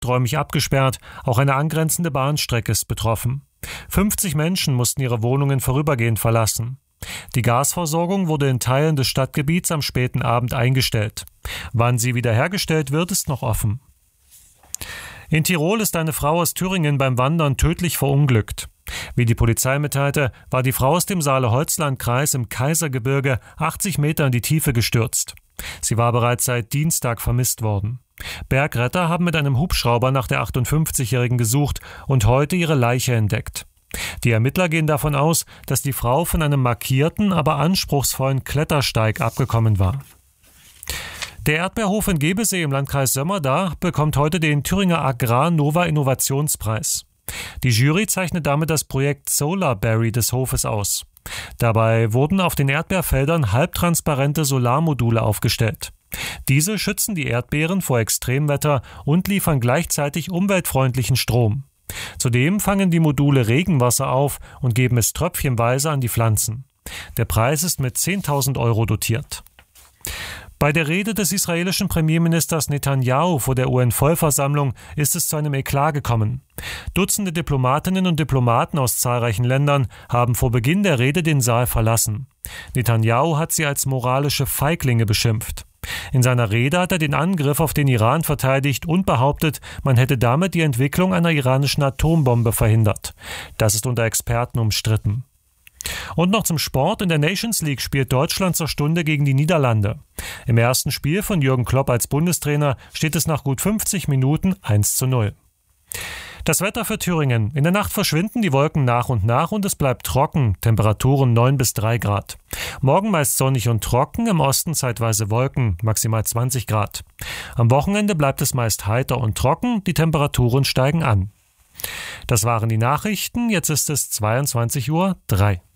weiträumig abgesperrt, auch eine angrenzende Bahnstrecke ist betroffen. 50 Menschen mussten ihre Wohnungen vorübergehend verlassen. Die Gasversorgung wurde in Teilen des Stadtgebiets am späten Abend eingestellt. Wann sie wiederhergestellt wird, ist noch offen. In Tirol ist eine Frau aus Thüringen beim Wandern tödlich verunglückt. Wie die Polizei mitteilte, war die Frau aus dem Saale-Holzland-Kreis im Kaisergebirge 80 Meter in die Tiefe gestürzt. Sie war bereits seit Dienstag vermisst worden. Bergretter haben mit einem Hubschrauber nach der 58-Jährigen gesucht und heute ihre Leiche entdeckt. Die Ermittler gehen davon aus, dass die Frau von einem markierten, aber anspruchsvollen Klettersteig abgekommen war. Der Erdbeerhof in Gebesee im Landkreis Sömmerda bekommt heute den Thüringer Agrar-Nova-Innovationspreis. Die Jury zeichnet damit das Projekt Solarberry des Hofes aus. Dabei wurden auf den Erdbeerfeldern halbtransparente Solarmodule aufgestellt. Diese schützen die Erdbeeren vor Extremwetter und liefern gleichzeitig umweltfreundlichen Strom. Zudem fangen die Module Regenwasser auf und geben es tröpfchenweise an die Pflanzen. Der Preis ist mit 10.000 € dotiert. Bei der Rede des israelischen Premierministers Netanyahu vor der UN-Vollversammlung ist es zu einem Eklat gekommen. Dutzende Diplomatinnen und Diplomaten aus zahlreichen Ländern haben vor Beginn der Rede den Saal verlassen. Netanyahu hat sie als moralische Feiglinge beschimpft. In seiner Rede hat er den Angriff auf den Iran verteidigt und behauptet, man hätte damit die Entwicklung einer iranischen Atombombe verhindert. Das ist unter Experten umstritten. Und noch zum Sport. In der Nations League spielt Deutschland zur Stunde gegen die Niederlande. Im ersten Spiel von Jürgen Klopp als Bundestrainer steht es nach gut 50 Minuten 1:0. Das Wetter für Thüringen. In der Nacht verschwinden die Wolken nach und nach und es bleibt trocken. Temperaturen 9 bis 3 Grad. Morgen meist sonnig und trocken, im Osten zeitweise Wolken, maximal 20 Grad. Am Wochenende bleibt es meist heiter und trocken, die Temperaturen steigen an. Das waren die Nachrichten, jetzt ist es 22:03 Uhr.